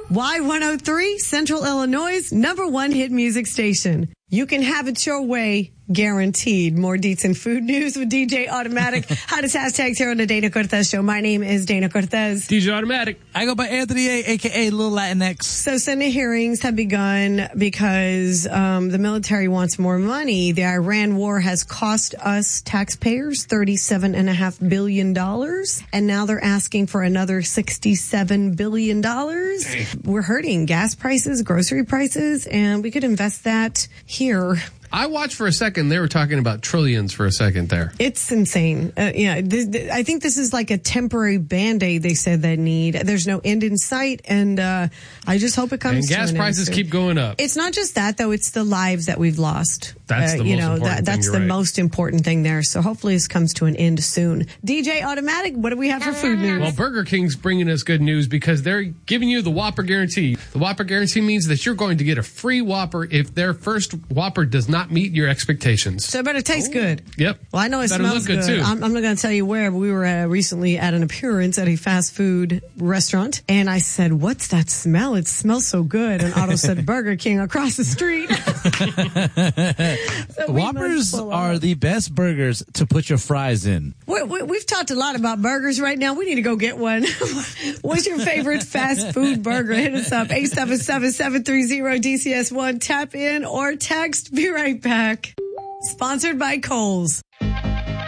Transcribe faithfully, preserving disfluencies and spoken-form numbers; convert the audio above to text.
Y one oh three, Central Illinois' number one hit music station. You can have it your way, guaranteed. More deets and food news with D J Automatic. Hottest hashtags here on the Dana Cortez Show. My name is Dana Cortez. D J Automatic. I go by Anthony A, a k a. Lil Latinx. So Senate hearings have begun because um, the military wants more money. The Iran war has cost us taxpayers thirty-seven point five billion dollars, and now they're asking for another sixty-seven billion dollars. We're hurting gas prices, grocery prices, and we could invest that here. I watched for a second. They were talking about trillions for a second there. It's insane. Uh, yeah, th- th- I think this is like a temporary Band-Aid they said they need. There's no end in sight, and uh, I just hope it comes and to gas an prices end. keep going up. It's not just that, though. It's the lives that we've lost. That's uh, the you most know, important that, thing. That's You're the right. most important thing there. So hopefully this comes to an end soon. D J Automatic, what do we have for food news? Well, Burger King's bringing us good news because they're giving you the Whopper Guarantee. The Whopper Guarantee means that you're going to get a free Whopper if their first Whopper does not meet your expectations. So it better taste good. Yep. Well, I know it Better smells look good, too. I'm, I'm not going to tell you where, but we were uh, recently at an appearance at a fast food restaurant, and I said, "What's that smell? It smells so good." And Otto said, "Burger King across the street." So we Whoppers must pull are up. the best burgers to put your fries in. We, we, we've talked a lot about burgers right now. We need to go get one. What's your favorite fast food burger? Hit us up, eight seven seven, seven three zero, D C S one. Tap in or text. Be right back. Sponsored by Kohl's.